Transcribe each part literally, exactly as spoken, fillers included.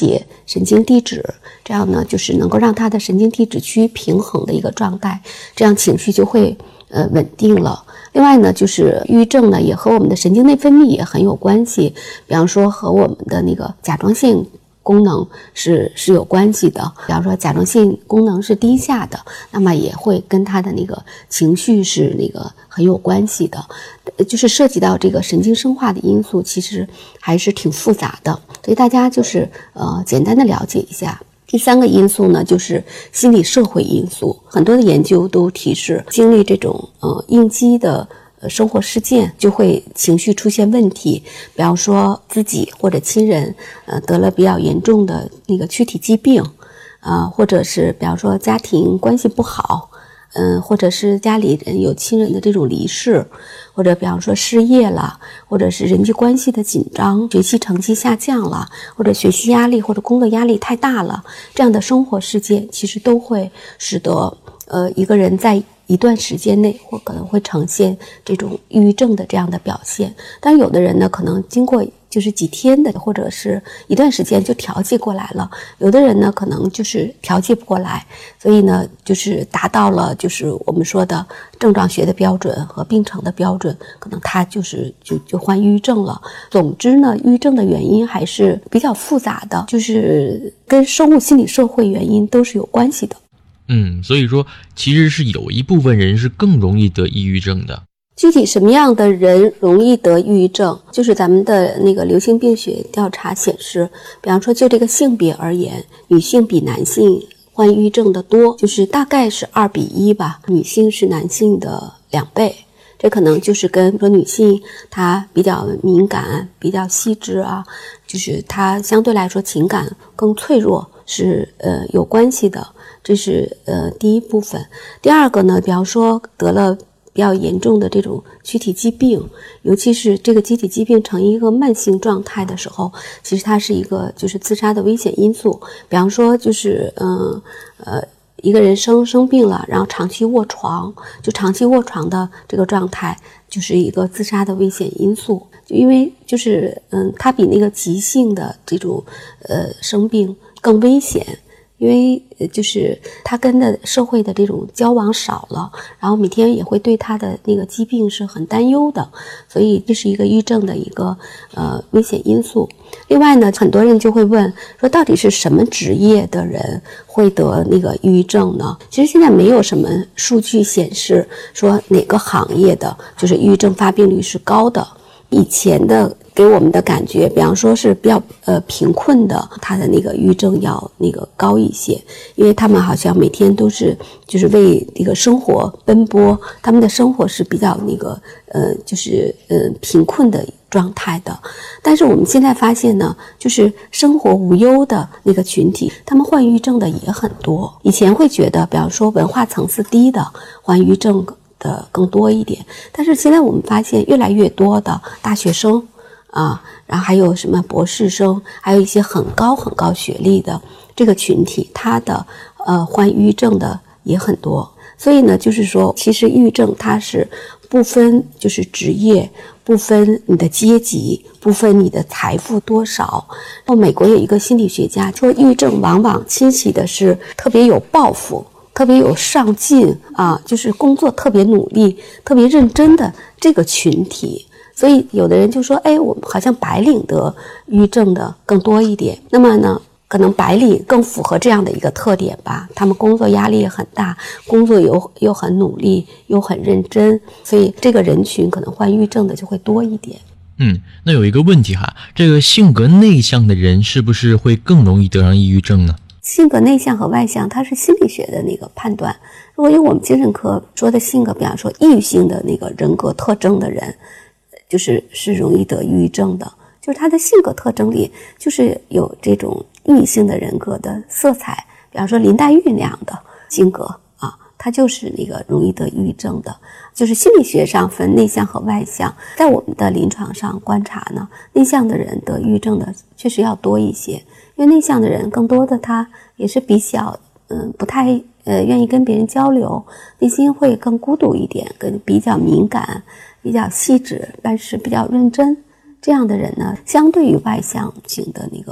节神经递质，这样呢就是能够让他的神经递质趋于平衡的一个状态，这样情绪就会呃稳定了。另外呢，就是抑郁症呢也和我们的神经内分泌也很有关系，比方说和我们的那个甲状腺功能是是有关系的。比方说甲状腺功能是低下的，那么也会跟他的那个情绪是那个很有关系的。就是涉及到这个神经生化的因素，其实还是挺复杂的，所以大家就是呃简单的了解一下。第三个因素呢，就是心理社会因素。很多的研究都提示，经历这种呃应激的呃生活事件，就会情绪出现问题。比方说自己或者亲人呃得了比较严重的那个躯体疾病，呃或者是比方说家庭关系不好，嗯、呃，或者是家里人有亲人的这种离世，或者比方说失业了，或者是人际关系的紧张，学习成绩下降了，或者学习压力或者工作压力太大了，这样的生活事件其实都会使得呃一个人在一段时间内或可能会呈现这种抑郁症的这样的表现。但有的人呢，可能经过就是几天的或者是一段时间就调节过来了，有的人呢可能就是调节不过来，所以呢就是达到了就是我们说的症状学的标准和病程的标准，可能他就是就就患抑郁症了。总之呢，抑郁症的原因还是比较复杂的，就是跟生物心理社会原因都是有关系的。 嗯，所以说其实是有一部分人是更容易得抑郁症的。 具体什么样的人容易得抑郁症，就是咱们的那个流行病学调查显示，比方说就这个性别而言，女性比男性患抑郁症的多，就是大概是二比一吧，女性是男性的两倍。这可能就是跟说女性她比较敏感，比较细致啊，就是她相对来说情感更脆弱是呃有关系的。这是呃第一部分。第二个呢，比方说得了比较严重的这种躯体疾病，尤其是这个机体疾病呈一个慢性状态的时候，其实它是一个就是自杀的危险因素。比方说就是嗯 呃, 呃一个人生生病了，然后长期卧床，就长期卧床的这个状态就是一个自杀的危险因素。就因为就是嗯它比那个急性的这种呃生病更危险。因为就是他跟的社会的这种交往少了，然后每天也会对他的那个疾病是很担忧的，所以这是一个抑郁症的一个呃危险因素。另外呢，很多人就会问说，到底是什么职业的人会得那个抑郁症呢？其实现在没有什么数据显示说哪个行业的就是抑郁症发病率是高的。以前的给我们的感觉，比方说是比较呃贫困的，他的那个抑郁症要那个高一些，因为他们好像每天都是就是为这个生活奔波，他们的生活是比较那个呃就是呃贫困的状态的。但是我们现在发现呢，就是生活无忧的那个群体，他们患抑郁症的也很多。以前会觉得比方说文化层次低的患抑郁症的更多一点，但是现在我们发现越来越多的大学生啊，然后还有什么博士生，还有一些很高很高学历的这个群体，他的呃患抑郁症的也很多。所以呢，就是说其实抑郁症它是不分就是职业，不分你的阶级，不分你的财富多少。然后美国有一个心理学家说，抑郁症往往侵袭的是特别有抱负，特别有上进啊，就是工作特别努力，特别认真的这个群体。所以有的人就说，哎，我们好像白领得抑郁症的更多一点。那么呢，可能白领更符合这样的一个特点吧，他们工作压力也很大，工作又又很努力，又很认真，所以这个人群可能患抑郁症的就会多一点。 嗯，那有一个问题哈，这个性格内向的人是不是会更容易得上抑郁症呢？ 性格内向和外向它是心理学的那个判断。如果用我们精神科说的性格，比方说抑郁性的那个人格特征的人，就是是容易得抑郁症的，就是他的性格特征里就是有这种抑郁性的人格的色彩。比方说林黛玉那样的性格啊，他就是那个容易得抑郁症的。就是心理学上分内向和外向，在我们的临床上观察呢，内向的人得抑郁症的确实要多一些。因为内向的人更多的他也是比较嗯不太呃愿意跟别人交流，内心会更孤独一点，跟比较敏感，比较细致，办事比较认真。这样的人呢，相对于外向型的那个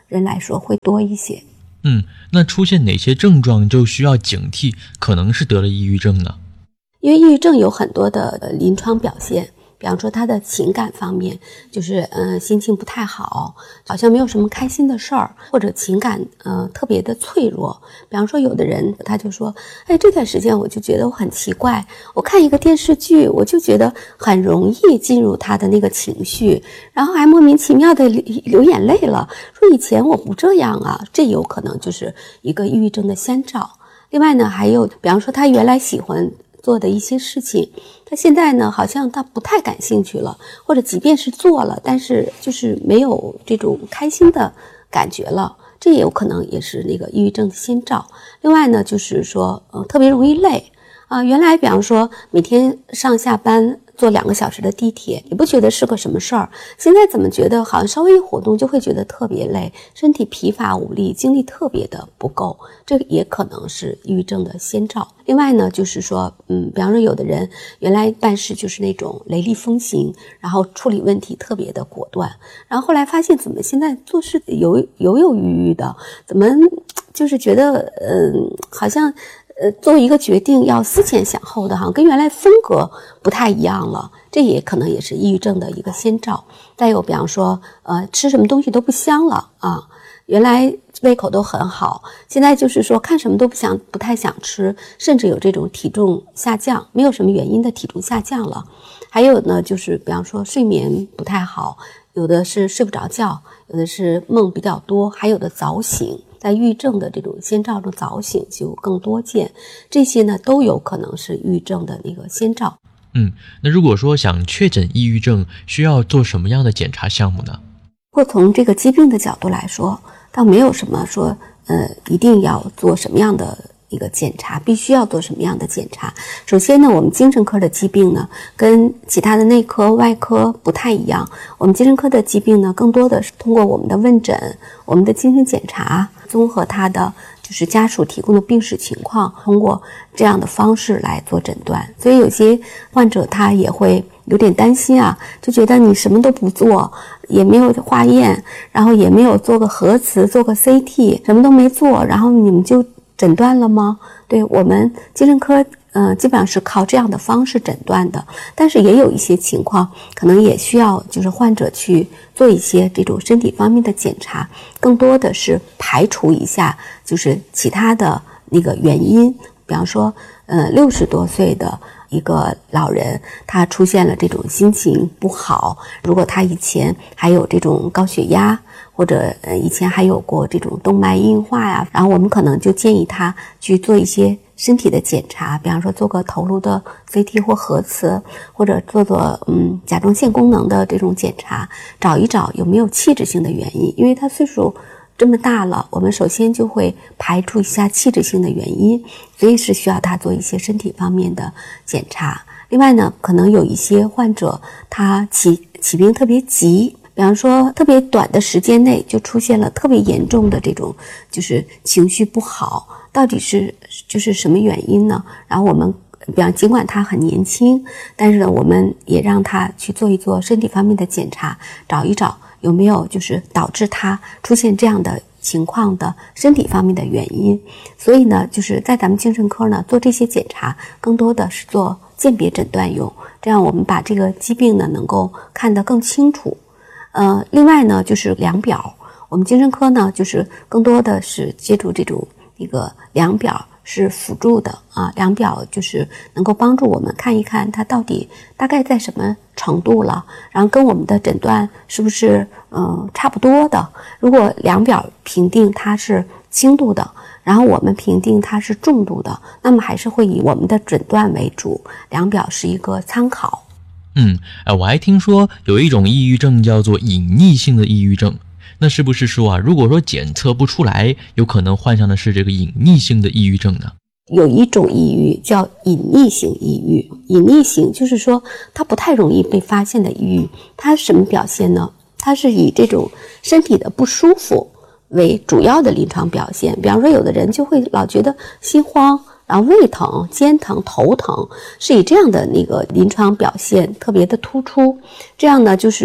人来说会多一些。 嗯，那出现哪些症状就需要警惕，可能是得了抑郁症呢？ 因为抑郁症有很多的临床表现，比方说他的情感方面，就是嗯、呃、心情不太好，好像没有什么开心的事儿，或者情感呃特别的脆弱。比方说有的人他就说，哎，这段时间我就觉得我很奇怪，我看一个电视剧，我就觉得很容易进入他的那个情绪，然后还莫名其妙的流眼泪了，说以前我不这样啊，这有可能就是一个抑郁症的先兆。另外呢，还有比方说他原来喜欢做的一些事情，他现在呢好像他不太感兴趣了，或者即便是做了，但是就是没有这种开心的感觉了，这也有可能也是那个抑郁症的先兆。另外呢，就是说呃特别容易累啊、呃，原来比方说每天上下班坐两个小时的地铁也不觉得是个什么事儿，现在怎么觉得好像稍微一活动就会觉得特别累，身体疲乏无力，精力特别的不够，这个也可能是抑郁症的先兆。另外呢，就是说嗯，比方说有的人原来办事就是那种雷厉风行，然后处理问题特别的果断，然后后来发现怎么现在做事犹犹犹豫豫的，怎么就是觉得嗯，好像呃，做一个决定要思前想后的，好像跟原来风格不太一样了，这也可能也是抑郁症的一个先兆。再有比方说呃，吃什么东西都不香了啊，原来胃口都很好，现在就是说看什么都不想不太想吃，甚至有这种体重下降，没有什么原因的体重下降了。还有呢，就是比方说睡眠不太好，有的是睡不着觉，有的是梦比较多，还有的早醒，在抑郁症的这种先兆中早醒就更多见，这些呢都有可能是抑郁症的那个先兆。 嗯，那如果说想确诊抑郁症，需要做什么样的检查项目呢？ 或从这个疾病的角度来说，倒没有什么说呃一定要做什么样的一个检查，必须要做什么样的检查。首先呢，我们精神科的疾病呢跟其他的内科外科不太一样，我们精神科的疾病呢更多的是通过我们的问诊，我们的精神检查，综合他的就是家属提供的病史情况，通过这样的方式来做诊断。所以有些患者他也会有点担心啊，就觉得你什么都不做，也没有化验，然后也没有做个核磁，做个 C T， 什么都没做，然后你们就诊断了吗？对，我们精神科呃，基本上是靠这样的方式诊断的，但是也有一些情况可能也需要就是患者去做一些这种身体方面的检查，更多的是排除一下就是其他的那个原因。比方说呃，六十多岁的一个老人，他出现了这种心情不好，如果他以前还有这种高血压，或者呃以前还有过这种动脉硬化呀，然后我们可能就建议他去做一些身体的检查，比方说做个头颅的 C T 或核磁，或者做做嗯甲状腺功能的这种检查，找一找有没有器质性的原因。因为他岁数这么大了，我们首先就会排除一下器质性的原因，所以是需要他做一些身体方面的检查。另外呢，可能有一些患者他起起病特别急，比方说特别短的时间内就出现了特别严重的这种就是情绪不好，到底是就是什么原因呢？然后我们比方尽管他很年轻，但是呢我们也让他去做一做身体方面的检查，找一找有没有就是导致他出现这样的情况的身体方面的原因。所以呢就是在咱们精神科呢做这些检查更多的是做鉴别诊断用，这样我们把这个疾病呢能够看得更清楚。呃，另外呢就是量表，我们精神科呢就是更多的是接触这种一个量表是辅助的啊，量表就是能够帮助我们看一看它到底大概在什么程度了，然后跟我们的诊断是不是嗯、呃、差不多的。如果量表评定它是轻度的，然后我们评定它是重度的，那么还是会以我们的诊断为主，量表是一个参考。 嗯，哎，我还听说有一种抑郁症叫做隐匿性的抑郁症，那是不是说啊，如果说检测不出来，有可能患上的是这个隐匿性的抑郁症呢？ 有一种抑郁叫隐匿性抑郁，隐匿性就是说它不太容易被发现的抑郁，它什么表现呢？它是以这种身体的不舒服为主要的临床表现。比方说有的人就会老觉得心慌，然后胃疼、肩疼、头疼，是以这样的那个临床表现特别的突出。这样呢就是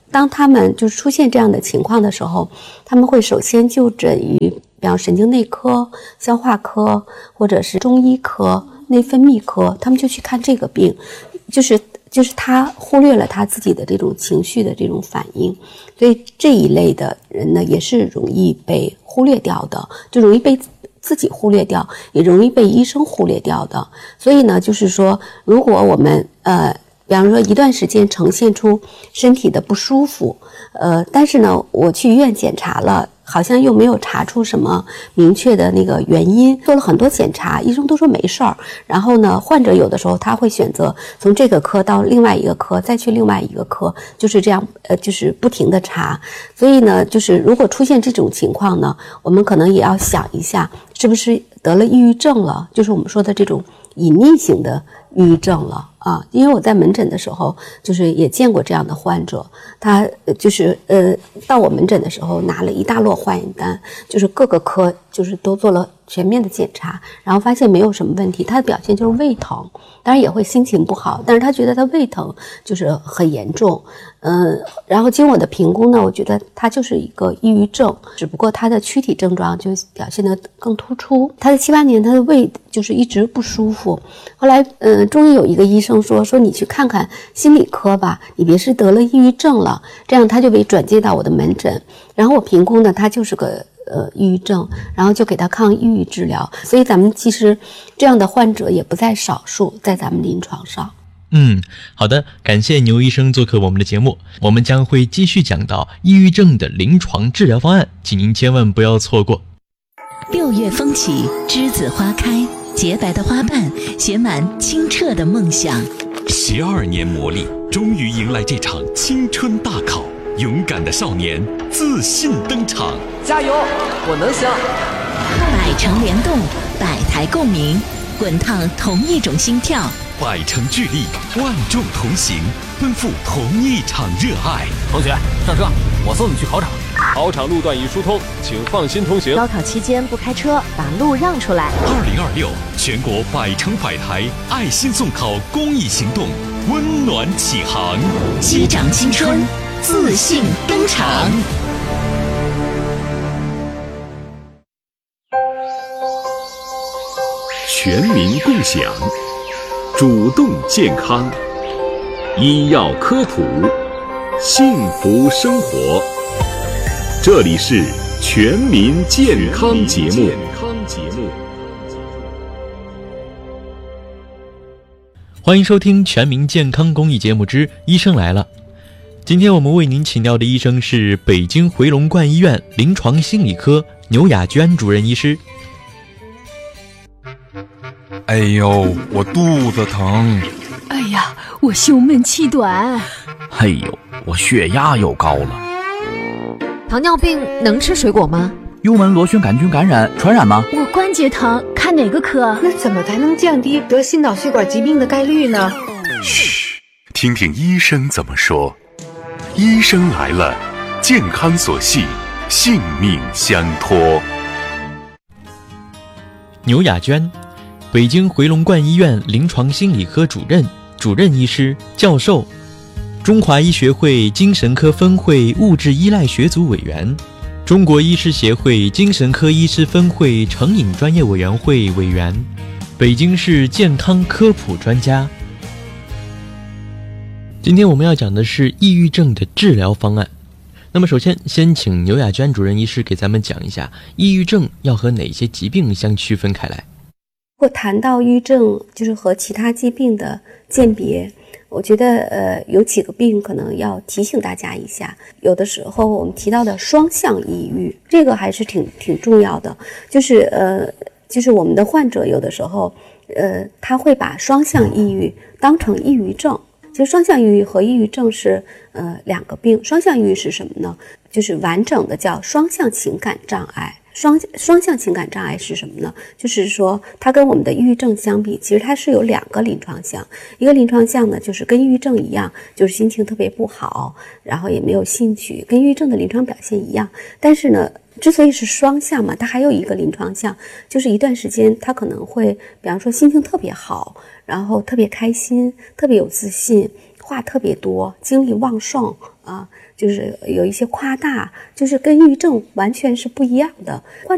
当他们就是出现这样的情况的时候，他们会首先就诊于比方神经内科、消化科或者是中医科、内分泌科，他们就去看这个病，就是就是他忽略了他自己的这种情绪的这种反应，所以这一类的人呢也是容易被忽略掉的，就容易被自己忽略掉，也容易被医生忽略掉的。所以呢，就是说，如果我们呃，比方说一段时间呈现出身体的不舒服，呃，但是呢，我去医院检查了，好像又没有查出什么明确的那个原因，做了很多检查，医生都说没事儿。然后呢，患者有的时候他会选择从这个科到另外一个科，再去另外一个科，就是这样，呃，就是不停的查。所以呢，就是如果出现这种情况呢，我们可能也要想一下，是不是得了抑郁症了，就是我们说的这种隐匿型的抑郁症了。啊，因为我在门诊的时候，就是也见过这样的患者，他就是呃到我门诊的时候拿了一大摞化验单，就是各个科就是都做了全面的检查，然后发现没有什么问题，他的表现就是胃疼，当然也会心情不好，但是他觉得他胃疼就是很严重，嗯、呃，然后经我的评估呢，我觉得他就是一个抑郁症，只不过他的躯体症状就表现得更突出。他的七八年他的胃就是一直不舒服，后来嗯、呃，终于有一个医生说说你去看看心理科吧，你别是得了抑郁症了，这样他就被转接到我的门诊，然后我评估呢，他就是个呃抑郁症，然后就给他抗抑郁治疗。所以咱们其实这样的患者也不在少数，在咱们临床上。 嗯，好的，感谢牛医生做客我们的节目，我们将会继续讲到抑郁症的临床治疗方案，请您千万不要错过。 六月风起，栀子花开，洁白的花瓣写满清澈的梦想。 十二年磨砺，终于迎来这场青春大考。勇敢的少年自信登场， 加油，我能行！ 百城联动，百台共鸣，滚烫同一种心跳。 百城聚力，万众同行，奔赴同一场热爱。 同学，上车，我送你去考场。 考场路段已疏通，请放心通行。 高考期间不开车，把路让出来。 二零二六全国百城百台爱心送考公益行动温暖启航， 击掌青春，自信登场。 全民共享，主动健康，医药科普，幸福生活。这里是全民健康节目。 欢迎收听全民健康公益节目之医生来了。今天我们为您请到的医生是北京回龙观医院临床心理科牛雅娟主任医师。 哎呦，我肚子疼。 哎呀，我胸闷气短。 哎呦，我血压又高了。 糖尿病能吃水果吗？ 幽门螺旋杆菌感染传染吗？ 我关节疼，看哪个科？ 那怎么才能降低得心脑血管疾病的概率呢？ 嘘，听听医生怎么说。医生来了，健康所系，性命相托。 牛雅娟，北京回龙观医院临床心理科主任、主任医师、教授，中华医学会精神科分会物质依赖学组委员，中国医师协会精神科医师分会成瘾专业委员会委员，北京市健康科普专家。今天我们要讲的是抑郁症的治疗方案。那么首先先请牛雅娟主任医师给咱们讲一下抑郁症要和哪些疾病相区分开来。 如果谈到抑郁症就是和其他疾病的鉴别，我觉得呃有几个病可能要提醒大家一下。有的时候我们提到的双向抑郁，这个还是挺挺重要的，就是呃就是我们的患者有的时候呃他会把双向抑郁当成抑郁症。其实双向抑郁和抑郁症是呃两个病。双向抑郁是什么呢？就是完整的叫双向情感障碍。双双向情感障碍是什么呢？就是说它跟我们的抑郁症相比，其实它是有两个临床项。一个临床项呢，就是跟抑郁症一样，就是心情特别不好，然后也没有兴趣，跟抑郁症的临床表现一样。但是呢，之所以是双向嘛，它还有一个临床项，就是一段时间它可能会比方说心情特别好，然后特别开心，特别有自信， 话特别多，精力旺盛啊，就是有一些夸大，就是跟抑郁症完全是不一样的。